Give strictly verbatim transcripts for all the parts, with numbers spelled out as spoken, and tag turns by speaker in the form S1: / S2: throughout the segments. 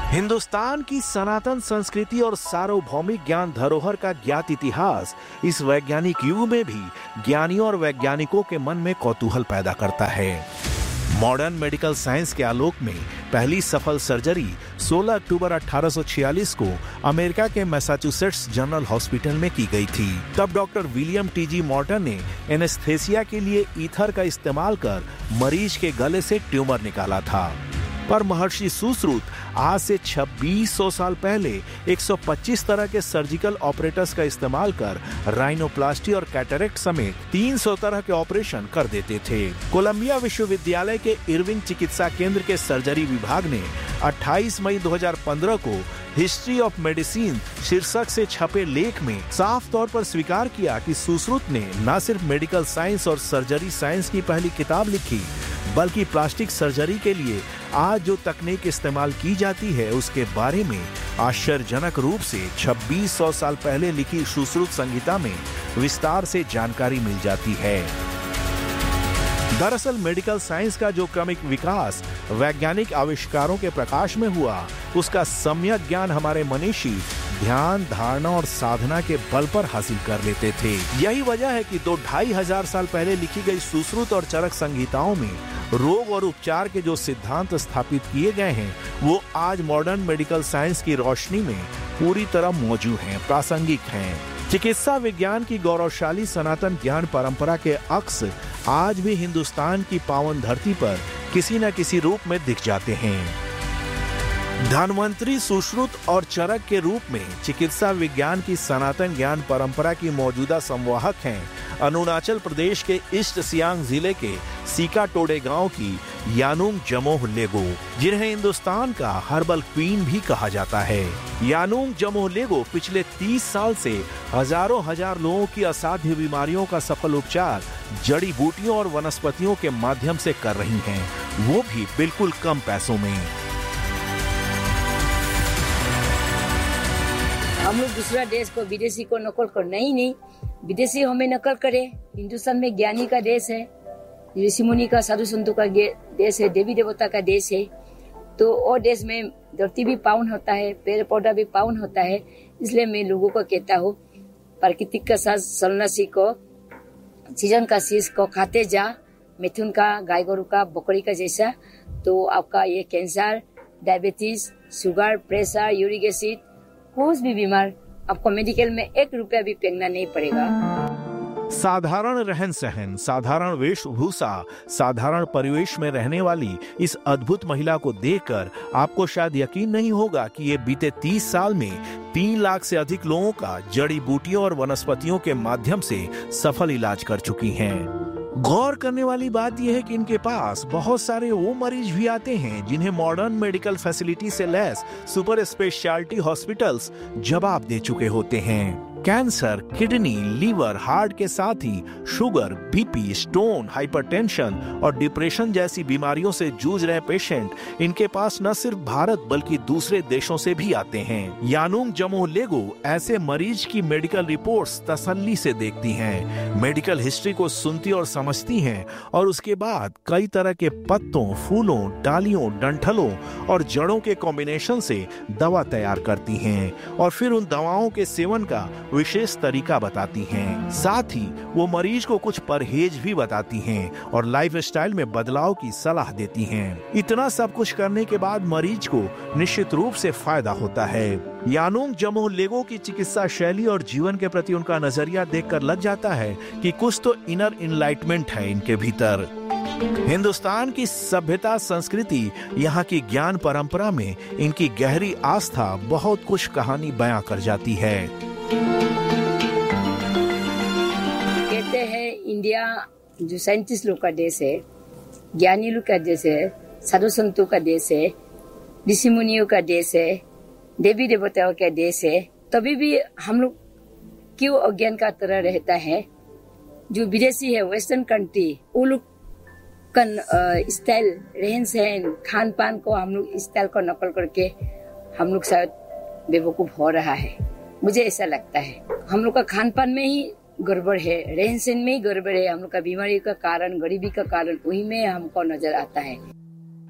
S1: हिंदुस्तान की सनातन संस्कृति और सार्वभौमिक ज्ञान धरोहर का ज्ञात इतिहास इस वैज्ञानिक युग में भी ज्ञानियों और वैज्ञानिकों के मन में कौतूहल पैदा करता है। मॉडर्न मेडिकल साइंस के आलोक में पहली सफल सर्जरी सोलह अक्टूबर अठारह सौ छियालीस को अमेरिका के मैसाचुसेट्स जनरल हॉस्पिटल में की गई थी। तब doctor William T G Morton ने एनेस्थेसिया के लिए ईथर का इस्तेमाल कर मरीज के गले से ट्यूमर निकाला था। पर महर्षि सुश्रुत आज से छब्बीस सौ साल पहले एक सौ पच्चीस तरह के सर्जिकल ऑपरेटर्स का इस्तेमाल कर राइनोप्लास्टी और कैटरेक्ट समेत तीन सौ तरह के ऑपरेशन कर देते थे। कोलंबिया विश्वविद्यालय के इरविंग चिकित्सा केंद्र के सर्जरी विभाग ने अट्ठाईस मई दो हज़ार पंद्रह को हिस्ट्री ऑफ मेडिसिन शीर्षक से छपे लेख में साफ तौर पर स्वीकार किया कि सुश्रुत ने न सिर्फ मेडिकल साइंस और सर्जरी साइंस की पहली किताब लिखी, बल्कि प्लास्टिक सर्जरी के लिए आज जो तकनीक इस्तेमाल की जाती है उसके बारे में आश्चर्यजनक रूप से छब्बीस सौ साल पहले लिखी सुश्रुत संहिता में विस्तार से जानकारी मिल जाती है। दरअसल मेडिकल साइंस का जो क्रमिक विकास वैज्ञानिक आविष्कारों के प्रकाश में हुआ, उसका सम्यक ज्ञान हमारे मनीषी ध्यान, धारणा और साधना के बल पर हासिल कर लेते थे। यही वजह है कि दो ढाई हजार साल पहले लिखी गई सुश्रुत और चरक संहिताओं में रोग और उपचार के जो सिद्धांत स्थापित किए गए हैं, वो आज मॉडर्न मेडिकल साइंस की रोशनी में पूरी तरह मौजूद हैं, प्रासंगिक हैं। चिकित्सा विज्ञान की गौरवशाली सनातन ज्ञान परंपरा के अक्स आज भी हिंदुस्तान की पावन धरती पर किसी न किसी रूप में दिख जाते हैं। धन्वंतरी सुश्रुत और चरक के रूप में चिकित्सा विज्ञान की सनातन ज्ञान परंपरा की मौजूदा संवाहक हैं अरुणाचल प्रदेश के ईस्ट सियांग जिले के सीका टोडे गांव की यानुंग जमोह लेगो, जिन्हें हिंदुस्तान का हर्बल क्वीन भी कहा जाता है। यानुंग जमोह लेगो पिछले तीस साल से हजारों हजार लोगों की असाध्य बीमारियों का सफल उपचार जड़ी बूटियों और वनस्पतियों के माध्यम से कर रही हैं, वो भी बिल्कुल कम पैसों में।
S2: हम लोग दूसरा देश को, विदेशी को नकल करना ही नहीं, विदेशी हमें नकल करे। हिंदुस्तान में ज्ञानी का देश है, ऋषि मुनि का, साधु संतों का देश है, देवी देवता का देश है। तो और देश में धरती भी पावन होता है, पेड़ पौधा भी पावन होता है। इसलिए मैं लोगों को कहता हूँ, प्राकृतिक का साथ चलना सीखो, सीजन का शीश को खाते जा, मिथुन का, गाय गोरु का, बकरी का जैसा, तो आपका ये cancer, diabetes, sugar, pressure, uric acid, कुछ भी बीमार आपको मेडिकल में एक रुपया भी फेंकना नहीं पड़ेगा।
S1: साधारण रहन सहन, साधारण वेशभूषा, साधारण परिवेश में रहने वाली इस अद्भुत महिला को देखकर आपको शायद यकीन नहीं होगा कि ये बीते तीस साल में तीन लाख से अधिक लोगों का जड़ी बूटियों और वनस्पतियों के माध्यम से सफल इलाज कर चुकी हैं। गौर करने वाली बात यह है कि इनके पास बहुत सारे वो मरीज भी आते हैं जिन्हें मॉडर्न मेडिकल फैसिलिटी से लैस सुपर स्पेशलिटी हॉस्पिटल्स जवाब दे चुके होते हैं। कैंसर, किडनी, लीवर, हार्ट के साथ ही शुगर, बीपी, स्टोन, हाइपरटेंशन और डिप्रेशन जैसी बीमारियों से जूझ रहे पेशेंट इनके पास न सिर्फ भारत बल्कि दूसरे देशों से भी आते हैं। यानुंग जमोह लेगो ऐसे मरीज की मेडिकल रिपोर्ट्स तसल्ली से देखती हैं, मेडिकल हिस्ट्री को सुनती और समझती हैं और उसके बाद कई तरह के पत्तों, फूलों, डालियों, डंठलों और जड़ों के कॉम्बिनेशन से दवा तैयार करती हैं और फिर उन दवाओं के सेवन का विशेष तरीका बताती हैं। साथ ही वो मरीज को कुछ परहेज भी बताती हैं और लाइफस्टाइल में बदलाव की सलाह देती हैं। इतना सब कुछ करने के बाद मरीज को निश्चित रूप से फायदा होता है। यानुंग जमोह लेगो की चिकित्सा शैली और जीवन के प्रति उनका नजरिया देखकर लग जाता है कि कुछ तो इनर इनलाइटमेंट है इनके भीतर। हिंदुस्तान की सभ्यता, संस्कृति, यहाँ की ज्ञान परंपरा में इनकी गहरी आस्था बहुत कुछ कहानी बयां कर जाती है।
S2: कहते हैं इंडिया जो साइंटिस्ट लोग का देश है, ज्ञानी लोग का देश है, साधु संतों का देश है, ऋषि मुनियों का देश है, देवी देवताओं का देश है, तभी भी हम लोग क्यों अज्ञान का तरह रहता है। जो विदेशी है, वेस्टर्न कंट्री, वो लोग का स्टाइल, रहन सहन, खान पान को हम लोग स्टाइल को नकल करके हम लोग शायद बेवकूफ हो रहा है। मुझे ऐसा लगता है हम लोग का खान पान में ही गड़बड़ है, रहन सहन में ही गड़बड़ है। हम लोग का बीमारी का कारण, गरीबी का कारण वही में हमको नजर आता है।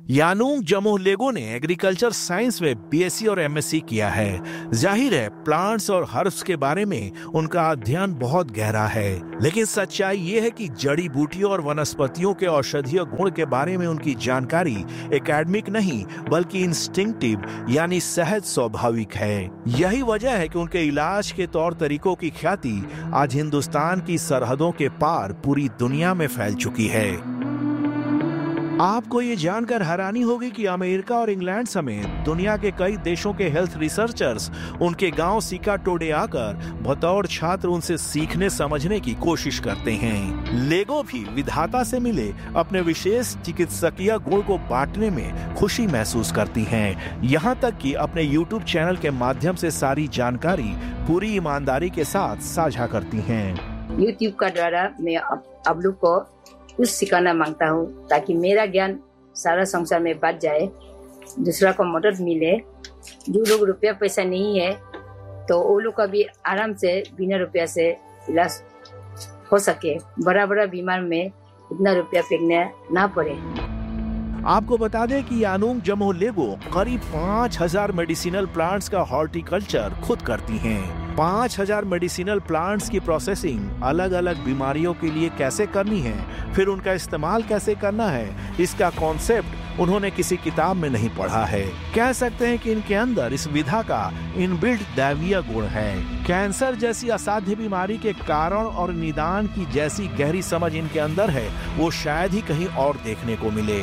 S1: यानुंग जमोह लेगो ने एग्रीकल्चर साइंस में बीएससी और एमएससी किया है। जाहिर है प्लांट्स और हर्ब्स के बारे में उनका अध्ययन बहुत गहरा है, लेकिन सच्चाई ये है कि जड़ी बूटियों और वनस्पतियों के औषधीय गुण के बारे में उनकी जानकारी एकेडमिक नहीं बल्कि इंस्टिंक्टिव यानी सहज स्वाभाविक है। यही वजह है कि उनके इलाज के तौर तरीकों की ख्याति आज हिंदुस्तान की सरहदों के पार पूरी दुनिया में फैल चुकी है। आपको ये जानकर हैरानी होगी कि अमेरिका और इंग्लैंड समेत दुनिया के कई देशों के हेल्थ रिसर्चर्स उनके गांव सिकाटोडे आकर बतौर छात्र उनसे सीखने समझने की कोशिश करते हैं। लेगो भी विधाता से मिले अपने विशेष चिकित्सकीय गुण को बांटने में खुशी महसूस करती हैं। यहाँ तक कि अपने यूट्यूब चैनल के माध्यम से सारी जानकारी पूरी ईमानदारी के साथ साझा करती हैं।
S2: यूट्यूब का द्वारा मैं आप लोग को कुछ सिखाना मांगता हूँ ताकि मेरा ज्ञान सारा संसार में बच जाए, दूसरा को मदद मिले। जो लोग रुपया पैसा नहीं है तो वो लोग का भी आराम से बिना रुपया से इलाज हो सके, बड़ा बड़ा बीमार में इतना रुपया फेंकना ना पड़े।
S1: आपको बता दें कि यानुंग जमोह लेगो करीब पाँच हजार मेडिसिनल प्लांट्स का हॉर्टिकल्चर खुद करती हैं। पाँच हजार मेडिसिनल प्लांट्स की प्रोसेसिंग अलग अलग बीमारियों के लिए कैसे करनी है, फिर उनका इस्तेमाल कैसे करना है, इसका कॉन्सेप्ट उन्होंने किसी किताब में नहीं पढ़ा है। कह सकते हैं कि इनके अंदर इस विधा का इनबिल्ट दैवीय गुण है। कैंसर जैसी असाध्य बीमारी के कारण और निदान की जैसी गहरी समझ इनके अंदर है, वो शायद ही कहीं और देखने को मिले।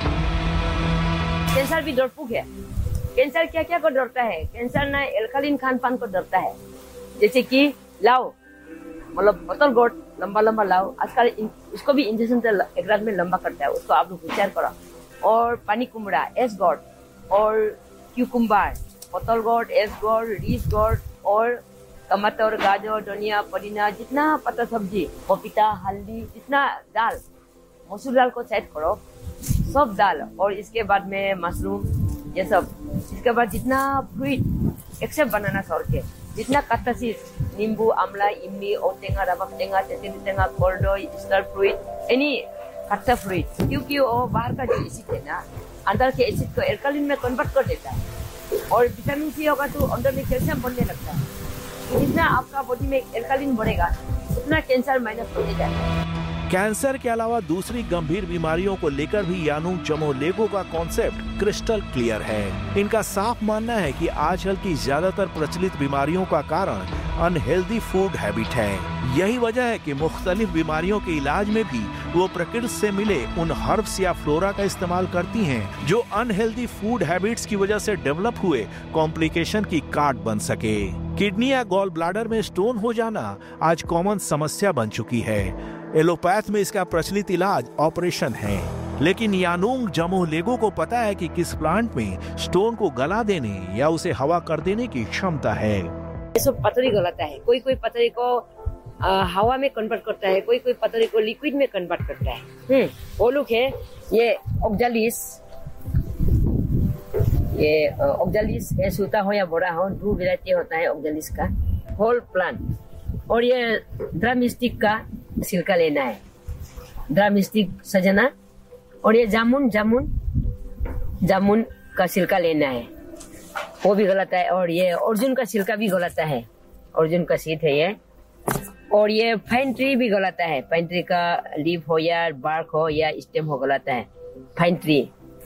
S2: कैंसर भी डरपोक है। कैंसर क्या क्या को डरता है? कैंसर ना एल्कालिन खान पान को डरता है, जैसे कि लाओ मतलब बोतल गोट लंबा लंबा लाओ, आजकल उसको भी इंजेक्शन से एक रात में लंबा करता है, उसको आप लोग विचार करो। और पानी कुमड़ा, एस गोट और क्यूकुम्बर, बोतल गोट, एस गोट, रीस गोट और टमाटर, गाजर, धनिया, पुदीना, जितना पत्ता सब्जी, पपीता, हल्दी, जितना दाल, मसूर दाल को सेट करो, सब दाल, और इसके बाद में मशरूम, ये सब। इसके बाद जितना फ्रूट एक्सेप्ट बनाना छोड़ के, जितना कच्चा चीज, नींबू, आमला, इमली, ओटेंगा, रबक टेंगा, तेतली टेंगा, कोल्डोई, स्टार फ्रूट, एनी कच्चा फ्रूट, क्योंकि वो बाहर का जो एसिड है ना, अंदर के एसिड को एल्कालिन में कन्वर्ट कर देता है, और विटामिन सी होगा तो अंदर में कैल्शियम बनने लगता है। जितना आपका बॉडी में एल्कालिन बढ़ेगा उतना कैंसर माइनस होने जाता है।
S1: कैंसर के अलावा दूसरी गंभीर बीमारियों को लेकर भी यानुंग जमोह लेगो का कॉन्सेप्ट क्रिस्टल क्लियर है। इनका साफ मानना है कि आजकल की ज्यादातर प्रचलित बीमारियों का कारण अनहेल्दी फूड हैबिट है। यही वजह है कि मुख्तलिफ बीमारियों के इलाज में भी वो प्रकृति से मिले उन हर्ब्स या फ्लोरा का इस्तेमाल करती हैं, जो अनहेल्दी फूड हैबिट्स की वजह से डेवलप हुए कॉम्प्लिकेशन की काट बन सके। किडनी या गॉल ब्लैडर में स्टोन हो जाना आज कॉमन समस्या बन चुकी है। एलोपैथ में इसका प्रचलित इलाज ऑपरेशन है, लेकिन यानुंग जमोह लेगो को पता है कि किस प्लांट में स्टोन को गला देने या उसे हवा कर देने की क्षमता है।
S2: ये सब पथरी गलाता है, कोई कोई पथरी को आ, हवा में कन्वर्ट करता है, कोई कोई पथरी को लिक्विड में कन्वर्ट करता है। हम्म वो लोग है ये ऑक्जालिस, ये ऑक्जालिस है, सूता हो या बड़ा हो, दो वैरायटी होता है ऑक्जालिस का, होल प्लांट। और ये ड्रमस्टिक का छिलका लेना है, ड्रमस्टिक सजना। और ये जामुन जामुन जामुन का छिलका लेना है, वो भी गलाता है। और ये अर्जुन का छिलका भी गलाता है, अर्जुन का सीड है ये। और ये फाइन ट्री भी गलाता है, फाइन ट्री का लीफ हो या बार्क हो या स्टेम हो गलाता है, फाइन ट्री।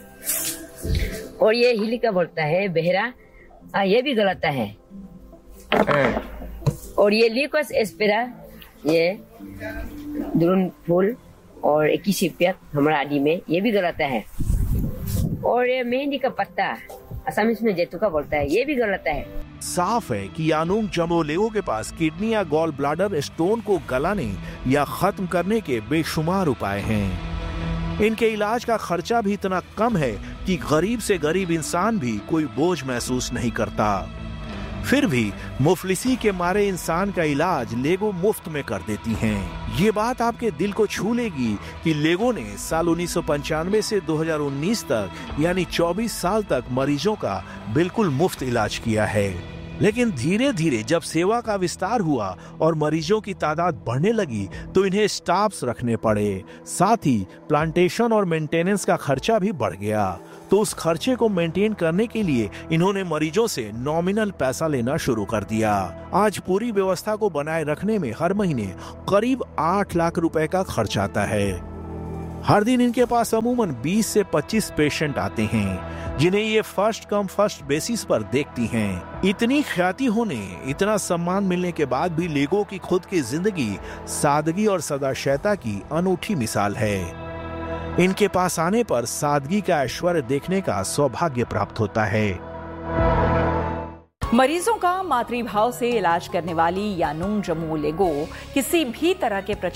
S2: और ये हिलिका बोलता है, बेहरा, आ, ये भी गलाता है। आ, और ये लिकोस एस्पेरा, ये दुरुन फूल और एकिसिपिया हमारा आदि में ये भी गलाता है। और ये मेहंदी का पत्ता, असमिस में जेतुका बोलता है, ये भी गलाता है।
S1: साफ है कि यानुंग जमोह लेगो के पास किडनी या गॉल ब्लैडर स्टोन को गलाने या खत्म करने के बेशुमार उपाय हैं। इनके इलाज का खर्चा भी इतना कम है कि गरीब से गरीब इंसान भी कोई बोझ महसूस नहीं करता। फिर भी मुफलिसी के मारे इंसान का इलाज लेगो मुफ्त में कर देती हैं। ये बात आपके दिल को छू लेगी कि लेगो ने साल उन्नीस सौ पंचानवे से दो हज़ार उन्नीस तक यानी चौबीस साल तक मरीजों का बिल्कुल मुफ्त इलाज किया है। लेकिन धीरे धीरे जब सेवा का विस्तार हुआ और मरीजों की तादाद बढ़ने लगी तो इन्हें स्टाफ्स रखने पड़े। साथ ही प्लांटेशन और मेंटेनेंस का खर्चा भी बढ़ गया। तो उस खर्चे को मेंटेन करने के लिए इन्होंने मरीजों से नॉमिनल पैसा लेना शुरू कर दिया। आज पूरी व्यवस्था को बनाए रखने में हर महीने करीब आठ लाख रुपए का खर्च आता है। हर दिन इनके पास अमूमन बीस से पच्चीस पेशेंट आते हैं जिन्हें ये फर्स्ट कम फर्स्ट बेसिस पर देखती हैं। इतनी ख्याति होने, इतना सम्मान मिलने के बाद भी लेगो की खुद की जिंदगी सादगी और सदाशयता की अनूठी मिसाल है। इनके पास आने पर सादगी का ऐश्वर्य देखने का सौभाग्य प्राप्त होता है।
S3: मरीजों का मातृभाव से इलाज करने वाली यानुंग जमोह लेगो किसी भी तरह के